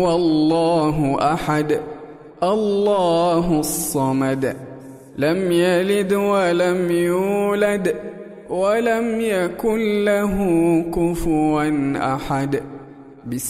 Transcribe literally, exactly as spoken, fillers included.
والله أحد الله الصمد لم يلد ولم يولد ولم يكن له كفوا أحد.